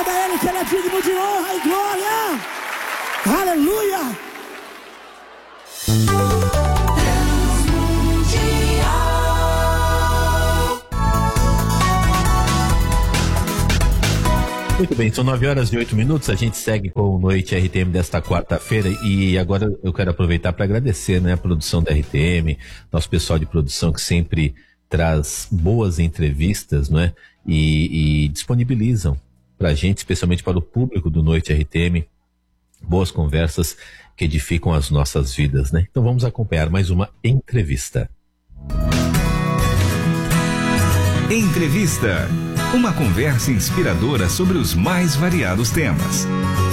aplauda ele que ele é digno de honra e glória. Aleluia. Muito bem, são 9h08, a gente segue com o Noite RTM desta quarta-feira e agora eu quero aproveitar para agradecer, né, a produção da RTM, nosso pessoal de produção que sempre traz boas entrevistas, não é? E disponibilizam para a gente, especialmente para o público do Noite RTM, boas conversas que edificam as nossas vidas, né? Então vamos acompanhar mais uma entrevista. Entrevista. Uma conversa inspiradora sobre os mais variados temas.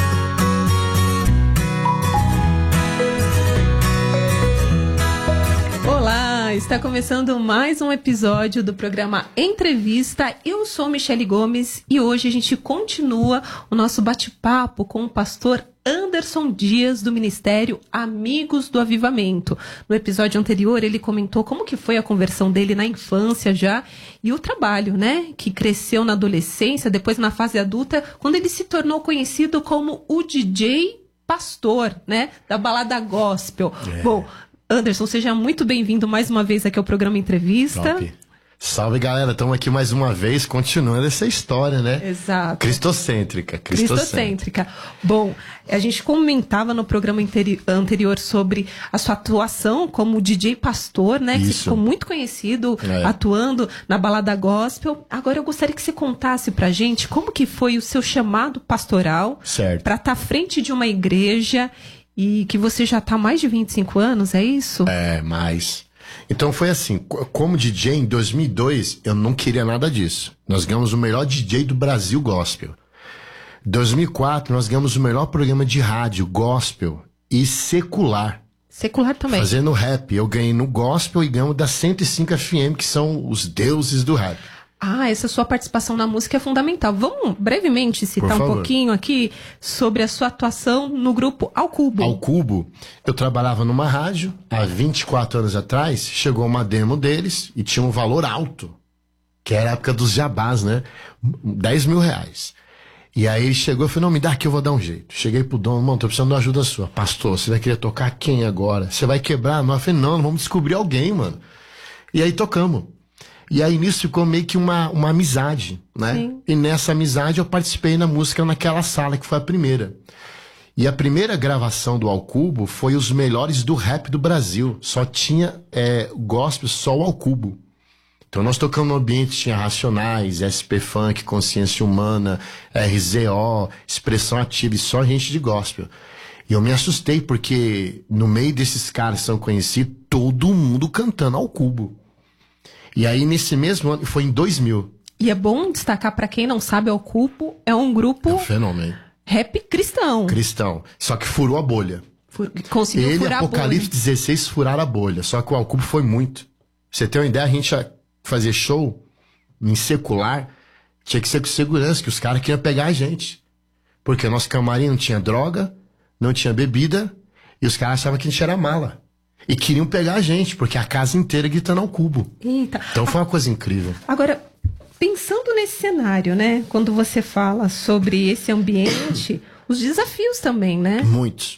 Olá, está começando mais um episódio do programa Entrevista. Eu sou Michele Gomes e hoje a gente continua o nosso bate-papo com o pastor Anderson Dias, do Ministério Amigos do Avivamento. No episódio anterior, ele comentou como que foi a conversão dele na infância já e o trabalho, né? Que cresceu na adolescência, depois na fase adulta, quando ele se tornou conhecido como o DJ pastor, né? Da balada gospel. Bom, Anderson, seja muito bem-vindo mais uma vez aqui ao programa Entrevista. Top. Salve, galera, estamos aqui mais uma vez, continuando essa história, né? Exato. Cristocêntrica. Bom, a gente comentava no programa anterior sobre a sua atuação como DJ pastor, né? Que você ficou muito conhecido atuando na balada gospel. Agora eu gostaria que você contasse pra gente como que foi o seu chamado pastoral para estar à frente de uma igreja e que você já está há mais de 25 anos, é isso? É, mais. Então foi assim, como DJ em 2002, eu não queria nada disso. Nós ganhamos o melhor DJ do Brasil gospel. Em 2004, nós ganhamos o melhor programa de rádio gospel e secular. Secular também. Fazendo rap. Eu ganhei no gospel e ganhamos da 105 FM, que são os deuses do rap. Ah, essa sua participação na música é fundamental. Vamos brevemente citar um pouquinho aqui sobre a sua atuação no grupo Ao Cubo. Ao Cubo, eu trabalhava numa rádio, há 24 anos atrás, chegou uma demo deles e tinha um valor alto, que era a época dos jabás, né? 10 mil reais. E aí ele chegou e falou, não, me dá aqui, eu vou dar um jeito. Cheguei pro dono, mano, tô precisando de uma ajuda sua. Pastor, você vai querer tocar quem agora? Você vai quebrar? Eu falei, não, vamos descobrir alguém, mano. E aí tocamos. E aí nisso ficou meio que uma amizade, né? Sim. E nessa amizade eu participei na música naquela sala, que foi a primeira. E a primeira gravação do Ao Cubo foi os melhores do rap do Brasil. Só tinha gospel, só o Ao Cubo. Então nós tocamos no ambiente, tinha Racionais, SP Funk, Consciência Humana, RZO, Expressão Ativa, e só gente de gospel. E eu me assustei, porque no meio desses caras que são conhecidos, todo mundo cantando Ao Cubo. E aí, nesse mesmo ano, foi em 2000. E é bom destacar, pra quem não sabe, Ao Cubo é um grupo... É um fenômeno. Rap cristão. Cristão. Só que furou a bolha. Conseguiu furar a bolha. Apocalipse 16 furaram a bolha. Só que o Ao Cubo foi muito. Pra você ter uma ideia, a gente ia fazer show em secular, tinha que ser com segurança, que os caras queriam pegar a gente. Porque o nosso camarim não tinha droga, não tinha bebida, e os caras achavam que a gente era mala. E queriam pegar a gente, porque a casa inteira gritando Ao Cubo. Eita. Então foi uma coisa incrível. Agora, pensando nesse cenário, né? Quando você fala sobre esse ambiente, os desafios também, né? Muitos.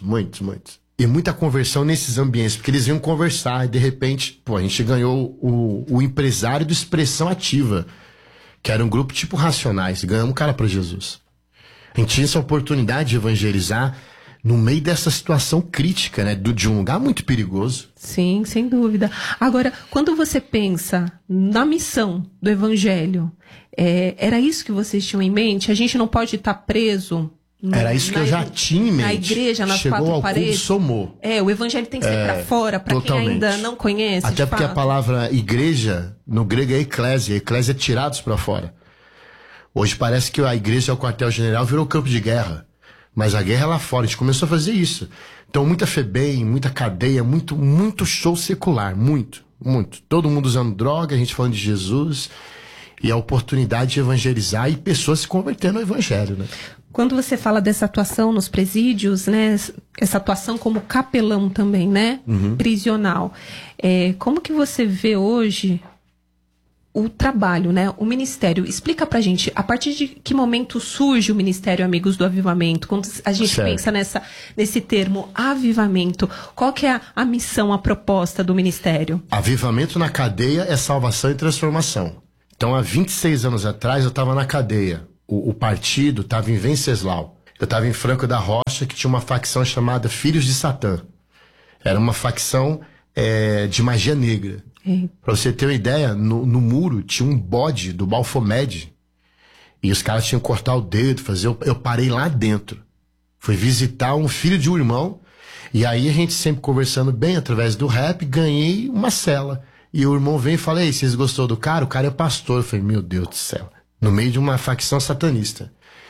E muita conversão nesses ambientes, porque eles iam conversar e de repente, a gente ganhou o empresário do Expressão Ativa, que era um grupo tipo Racionais, e ganhamos um cara para Jesus. A gente tinha essa oportunidade de evangelizar no meio dessa situação crítica, né? De um lugar muito perigoso. Sim, sem dúvida. Agora, quando você pensa na missão do Evangelho, era isso que vocês tinham em mente? A gente não pode estar preso... Era isso que eu já tinha em mente. Na igreja, nas quatro paredes. Chegou ao Cubo, somou. O Evangelho tem que ser pra fora, pra quem ainda não conhece. Até porque a palavra igreja, no grego é eclésia. Eclésia é tirados pra fora. Hoje parece que a igreja é o quartel-general, virou campo de guerra. Mas a guerra é lá fora, a gente começou a fazer isso. Então, muita FEBEM, muita cadeia, muito show secular, muito. Todo mundo usando droga, a gente falando de Jesus, e a oportunidade de evangelizar e pessoas se convertendo ao evangelho, né? Quando você fala dessa atuação nos presídios, né, essa atuação como capelão também, né, prisional, como que você vê hoje o trabalho, né? O ministério. Explica pra gente, a partir de que momento surge o Ministério Amigos do Avivamento? Quando a gente pensa nesse termo avivamento, qual que é a missão, a proposta do ministério? Avivamento na cadeia é salvação e transformação. Então, há 26 anos atrás, eu estava na cadeia. O partido estava em Venceslau. Eu estava em Franco da Rocha, que tinha uma facção chamada Filhos de Satã. Era uma facção de magia negra. Pra você ter uma ideia, no muro tinha um bode do Baphomet. E os caras tinham que cortar o dedo, eu parei lá dentro. Fui visitar um filho de um irmão. E aí a gente sempre conversando bem através do rap, ganhei uma cela. E o irmão vem e fala: ei, vocês gostou do cara? O cara é pastor. Eu falei: meu Deus do céu. No meio de uma facção satanista.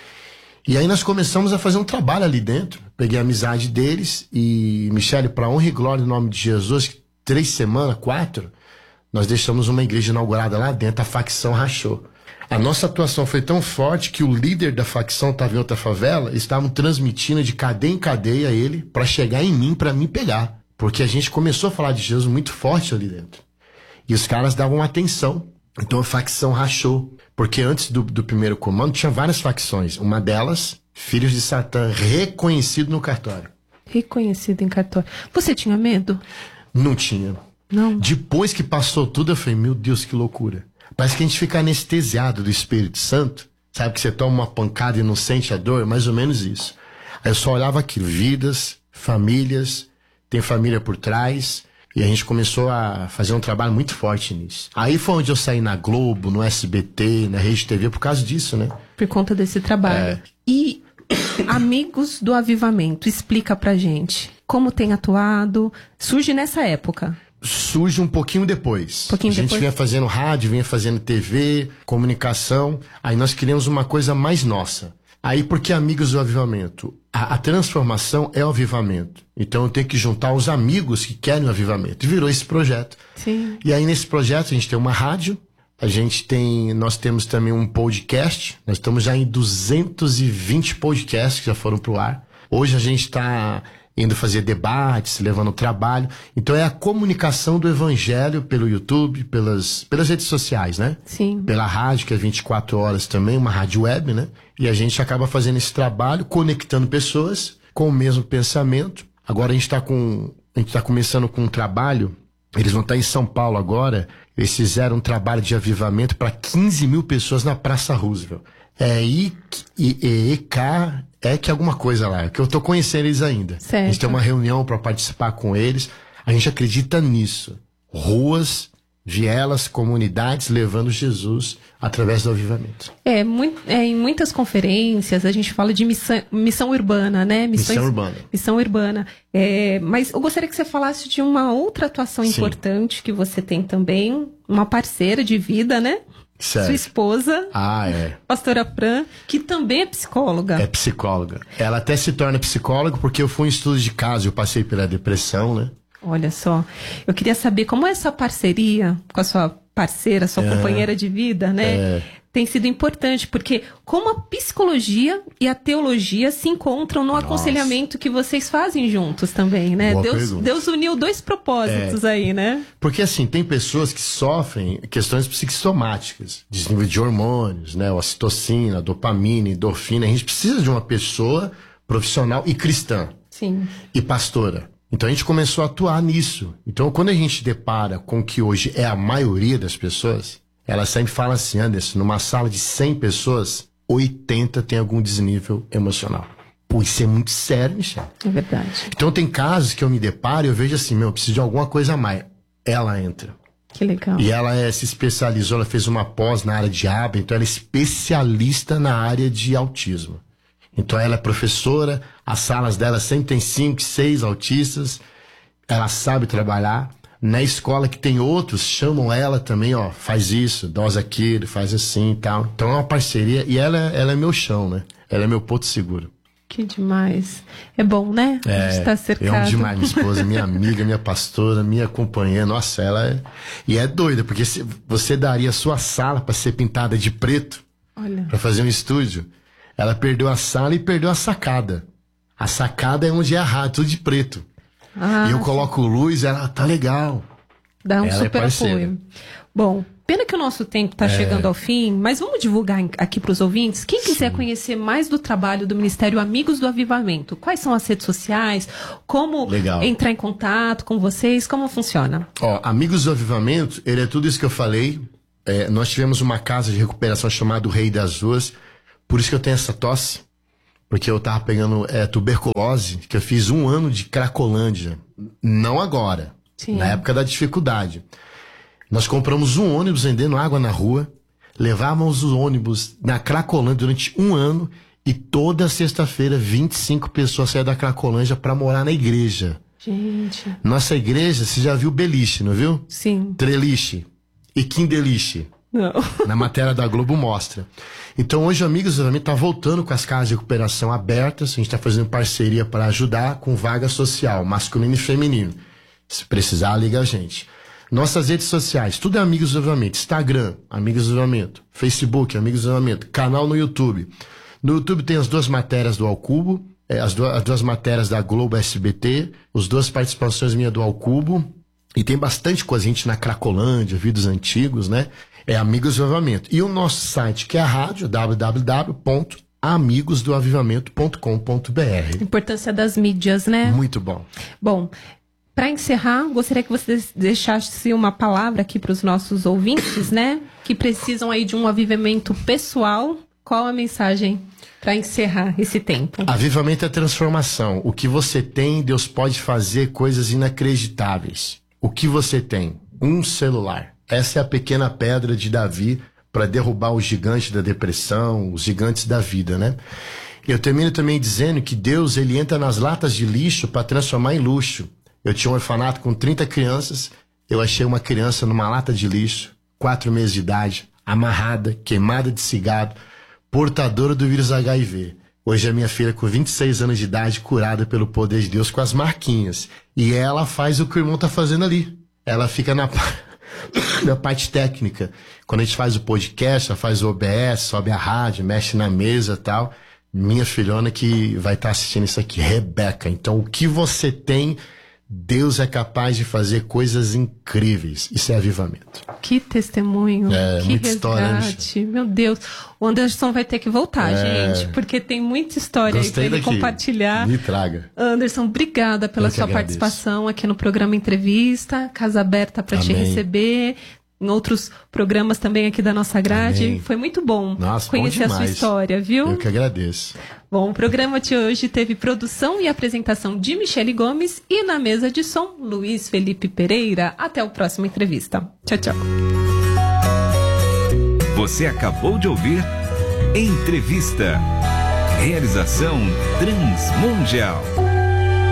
E aí nós começamos a fazer um trabalho ali dentro. Peguei a amizade deles e, Michele, para honra e glória em nome de Jesus, 3 semanas, 4, nós deixamos uma igreja inaugurada lá dentro, a facção rachou. A nossa atuação foi tão forte que o líder da facção estava em outra favela, estavam transmitindo de cadeia em cadeia ele para chegar em mim, para me pegar. Porque a gente começou a falar de Jesus muito forte ali dentro. E os caras davam atenção. Então a facção rachou. Porque antes do primeiro comando tinha várias facções. Uma delas, Filhos de Satã, reconhecido no cartório. Reconhecido em cartório. Você tinha medo? Não tinha. Não. Depois que passou tudo, eu falei: meu Deus, que loucura. Parece que a gente fica anestesiado do Espírito Santo. Sabe que você toma uma pancada e não sente a dor? Mais ou menos isso. Aí eu só olhava aquilo. Vidas, famílias, tem família por trás. E a gente começou a fazer um trabalho muito forte nisso. Aí foi onde eu saí na Globo, no SBT, na Rede TV, por causa disso, né? Por conta desse trabalho. E Amigos do Avivamento, explica pra gente como tem atuado. Surge nessa época? Surge um pouquinho depois. A gente vinha fazendo rádio, vinha fazendo TV, comunicação. Aí nós queríamos uma coisa mais nossa. Aí, por que Amigos do Avivamento? A transformação é o avivamento. Então eu tenho que juntar os amigos que querem o avivamento. E virou esse projeto. Sim. E aí nesse projeto a gente tem uma rádio, nós temos também um podcast. Nós estamos já em 220 podcasts que já foram pro ar. Hoje a gente está indo fazer debates, levando trabalho. Então é a comunicação do evangelho pelo YouTube, pelas redes sociais, né? Sim. Pela rádio, que é 24 horas também, uma rádio web, né? E a gente acaba fazendo esse trabalho, conectando pessoas com o mesmo pensamento. Agora a gente tá começando com um trabalho, eles vão estar em São Paulo agora, eles fizeram um trabalho de avivamento para 15 mil pessoas na Praça Roosevelt. Que alguma coisa lá, que eu tô conhecendo eles ainda. Certo. A gente tem uma reunião para participar com eles. A gente acredita nisso. Ruas, vielas, comunidades levando Jesus através do avivamento. Em muitas conferências a gente fala de missão urbana, né? Missão urbana. Mas eu gostaria que você falasse de uma outra atuação importante que você tem também, uma parceira de vida, né? Certo. Sua esposa, pastora Fran, que também é psicóloga. É psicóloga. Ela até se torna psicóloga porque eu fui em estudo de caso, eu passei pela depressão, né? Olha só, eu queria saber como essa parceria com a sua parceira, sua companheira de vida, né? Tem sido importante, porque como a psicologia e a teologia se encontram no aconselhamento que vocês fazem juntos também, né? Deus uniu 2 propósitos aí, né? Porque assim, tem pessoas que sofrem questões psicossomáticas, desnível de hormônios, né? Ocitocina, dopamina, endorfina. A gente precisa de uma pessoa profissional e cristã. Sim. E pastora. Então a gente começou a atuar nisso. Então quando a gente depara com o que hoje é a maioria das pessoas, ela sempre fala assim: Anderson, numa sala de 100 pessoas, 80 tem algum desnível emocional. Pô, isso é muito sério, Michel. É verdade. Então tem casos que eu me deparo e eu vejo assim: eu preciso de alguma coisa a mais. Ela entra. Que legal. E ela se especializou, ela fez uma pós na área de ABA, então ela é especialista na área de autismo. Então ela é professora, as salas dela sempre tem 5, 6 autistas, ela sabe trabalhar. Na escola que tem outros, chamam ela também, faz isso, dosa aquilo, faz assim e tal. Então é uma parceria, e ela é meu chão, né? Ela é meu porto seguro. Que demais. É bom, né? A gente tá cercado. É demais, minha esposa, minha amiga, minha pastora, minha companheira. Nossa, ela é... E é doida, porque você daria a sua sala para ser pintada de preto, para fazer um estúdio. Ela perdeu a sala e perdeu a sacada. A sacada é onde é a rádio, tudo de preto. E eu coloco luz, ela tá legal. Dá um super apoio. Bom, Pena que o nosso tempo está chegando ao fim, mas vamos divulgar aqui para os ouvintes. Quem quiser conhecer mais do trabalho do Ministério Amigos do Avivamento, quais são as redes sociais, como entrar em contato com vocês, como funciona? Amigos do Avivamento, ele é tudo isso que eu falei. Nós tivemos uma casa de recuperação chamada Rei das Ruas, por isso que eu tenho essa tosse, porque eu tava pegando tuberculose, que eu fiz 1 ano de Cracolândia, não agora, na época da dificuldade. Nós compramos um ônibus vendendo água na rua, levávamos o ônibus na Cracolândia durante 1 ano, e toda sexta-feira 25 pessoas saíam da Cracolândia para morar na igreja. Gente. Nossa igreja, você já viu beliche, não viu? Sim. Treliche e quindeliche. Não. Na matéria da Globo mostra. Então hoje o Amigos do Avivamento tá voltando com as casas de recuperação abertas. A gente tá fazendo parceria para ajudar com vaga social, masculino e feminino. Se precisar, liga a gente. Nossas redes sociais, tudo é Amigos do Avivamento. Instagram, Amigos do Avivamento. Facebook, Amigos do Avivamento. Canal no YouTube. No YouTube tem as 2 matérias do Ao Cubo, as duas matérias da Globo SBT, as 2 participações minhas do Ao Cubo. E tem bastante coisa, gente na Cracolândia, vídeos antigos, né? É Amigos do Avivamento. E o nosso site, que é a rádio, www.amigosdoavivamento.com.br. Importância das mídias, né? Muito bom. Bom, para encerrar, gostaria que você deixasse uma palavra aqui para os nossos ouvintes, né? Que precisam aí de um avivamento pessoal. Qual a mensagem para encerrar esse tempo? Avivamento é transformação. O que você tem, Deus pode fazer coisas inacreditáveis. O que você tem? Um celular. Essa é a pequena pedra de Davi para derrubar o gigante da depressão, os gigantes da vida, né? Eu termino também dizendo que Deus, ele entra nas latas de lixo para transformar em luxo. Eu tinha um orfanato com 30 crianças, eu achei uma criança numa lata de lixo, 4 meses de idade, amarrada, queimada de cigarro, portadora do vírus HIV. Hoje a minha filha, com 26 anos de idade, curada pelo poder de Deus, com as marquinhas. E ela faz o que o irmão tá fazendo ali. Ela fica na parte técnica. Quando a gente faz o podcast, ela faz o OBS, sobe a rádio, mexe na mesa e tal. Minha filhona que vai estar assistindo isso aqui, Rebeca. Então, o que você tem, Deus é capaz de fazer coisas incríveis. Isso é avivamento. Que testemunho, que muita resgate. História, meu Deus. O Anderson vai ter que voltar, gente, porque tem muita história aí para ele compartilhar. Me traga. Anderson, obrigada pela sua participação aqui no programa Entrevista. Casa aberta para te receber. Em outros programas também aqui da nossa grade. Amém. Foi muito bom Nossa, conhecer a sua história, viu? Eu que agradeço. Bom, o programa de hoje teve produção e apresentação de Michele Gomes e na mesa de som, Luiz Felipe Pereira. Até o próximo Entrevista. Tchau, tchau. Você acabou de ouvir Entrevista. Realização Transmundial.